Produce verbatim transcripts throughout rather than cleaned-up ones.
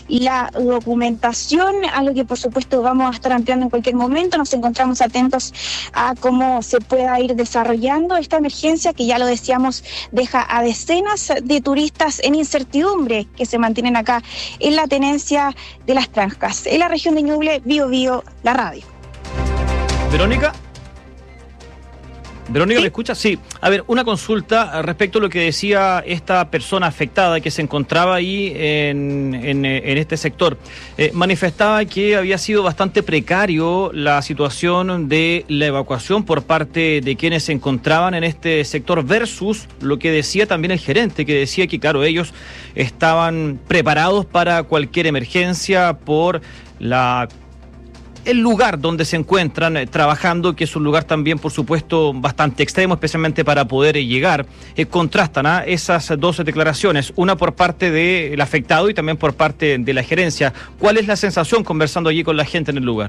la documentación, algo que por supuesto vamos a estar ampliando en cualquier momento. Nos encontramos atentos a cómo se pueda ir desarrollando esta emergencia que, ya lo decíamos, deja a decenas de turistas en incertidumbre que se mantienen acá en la tenencia de Las Trancas, en la región de Ñuble. Bio Bio, la radio. Verónica. Verónica, ¿Sí? ¿me escuchas? Sí. A ver, una consulta respecto a lo que decía esta persona afectada que se encontraba ahí en, en, en este sector. Eh, manifestaba que había sido bastante precario la situación de la evacuación por parte de quienes se encontraban en este sector versus lo que decía también el gerente, que decía que, claro, ellos estaban preparados para cualquier emergencia por la... el lugar donde se encuentran eh, trabajando, que es un lugar también, por supuesto, bastante extremo, especialmente para poder eh, llegar. Eh, contrastan ¿ah? esas dos declaraciones, una por parte del afectado y también por parte de la gerencia. ¿Cuál es la sensación conversando allí con la gente en el lugar?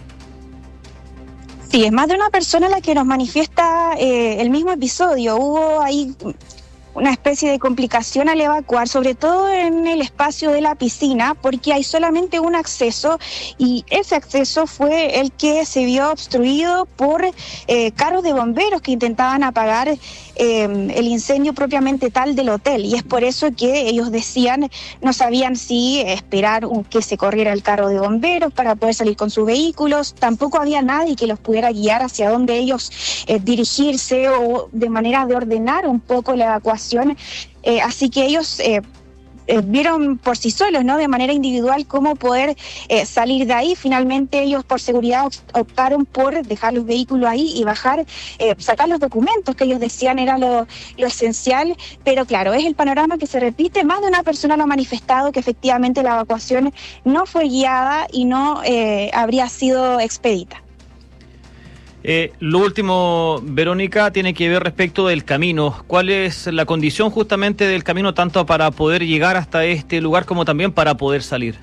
Sí, es más de una persona la que nos manifiesta eh, el mismo episodio. Hubo ahí una especie de complicación al evacuar, sobre todo en el espacio de la piscina, porque hay solamente un acceso y ese acceso fue el que se vio obstruido por eh, carros de bomberos que intentaban apagar eh, el incendio propiamente tal del hotel, y es por eso que ellos decían, no sabían si esperar un, que se corriera el carro de bomberos para poder salir con sus vehículos. Tampoco había nadie que los pudiera guiar hacia dónde ellos eh, dirigirse, o de manera de ordenar un poco la evacuación. Eh, así que ellos eh, eh, vieron por sí solos, ¿no?, de manera individual cómo poder eh, salir de ahí. Finalmente ellos, por seguridad, optaron por dejar los vehículos ahí y bajar, eh, sacar los documentos que ellos decían era lo, lo esencial. Pero claro, es el panorama que se repite. Más de una persona lo ha manifestado, que efectivamente la evacuación no fue guiada y no eh, habría sido expedita. Eh, lo último, Verónica, tiene que ver respecto del camino. ¿Cuál es la condición justamente del camino, tanto para poder llegar hasta este lugar como también para poder salir?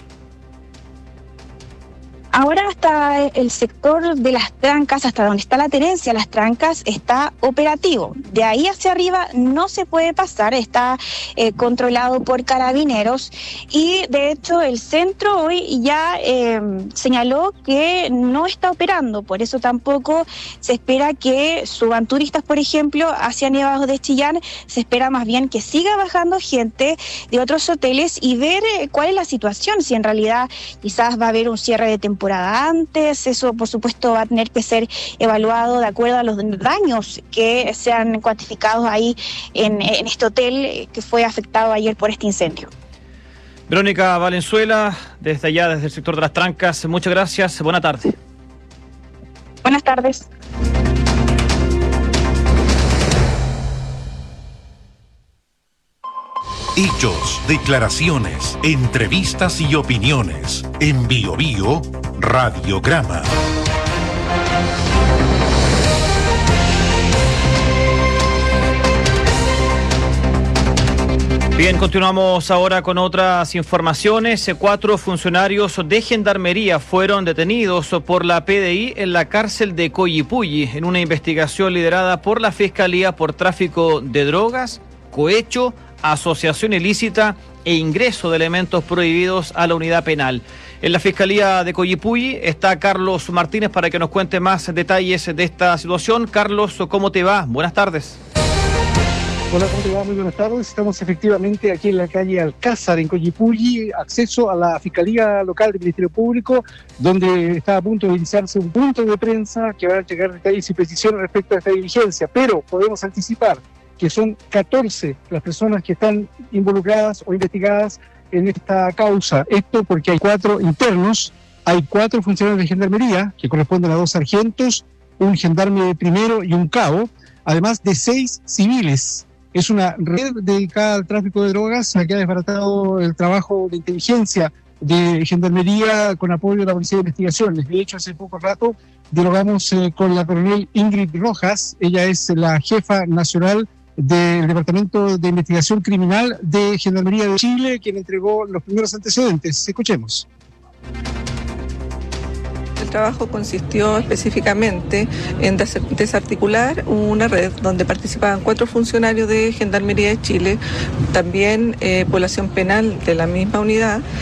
Ahora hasta el sector de Las Trancas, hasta donde está la tenencia Las Trancas, está operativo. De ahí hacia arriba no se puede pasar, está eh, controlado por carabineros, y de hecho el centro hoy ya eh, señaló que no está operando, por eso tampoco se espera que suban turistas, por ejemplo, hacia Nevados de Chillán. Se espera más bien que siga bajando gente de otros hoteles y ver eh, cuál es la situación, si en realidad quizás va a haber un cierre de temporada antes. Eso por supuesto va a tener que ser evaluado de acuerdo a los daños que sean cuantificados ahí en, en este hotel que fue afectado ayer por este incendio. Verónica Valenzuela, desde allá, desde el sector de Las Trancas, muchas gracias, buena tarde. Buenas tardes. Hechos, declaraciones, entrevistas y opiniones. En Bio Bio Radiograma. Bien, continuamos ahora con otras informaciones. Cuatro funcionarios de Gendarmería fueron detenidos por la P D I en la cárcel de Coyipulli en una investigación liderada por la Fiscalía por tráfico de drogas, cohecho, asociación ilícita e ingreso de elementos prohibidos a la unidad penal. En la Fiscalía de Coyipulli está Carlos Martínez para que nos cuente más detalles de esta situación. Carlos, ¿cómo te va? Buenas tardes. Hola, ¿cómo te va? Muy buenas tardes. Estamos efectivamente aquí en la calle Alcázar, en Coyipulli, acceso a la Fiscalía Local del Ministerio Público, donde está a punto de iniciarse un punto de prensa que va a entregar detalles y precisiones respecto a esta diligencia. Pero podemos anticipar que son catorce las personas que están involucradas o investigadas en esta causa. Esto porque hay cuatro internos, hay cuatro funcionarios de Gendarmería, que corresponden a dos sargentos, un gendarme primero y un cabo, además de seis civiles. Es una red dedicada al tráfico de drogas, la que ha desbaratado el trabajo de inteligencia de Gendarmería con apoyo de la Policía de Investigaciones. De hecho, hace poco rato dialogamos eh, con la coronel Ingrid Rojas. Ella es la jefa nacional del Departamento de Investigación Criminal de Gendarmería de Chile, quien entregó los primeros antecedentes. Escuchemos. El trabajo consistió específicamente en desarticular una red donde participaban cuatro funcionarios de Gendarmería de Chile, también eh, población penal de la misma unidad,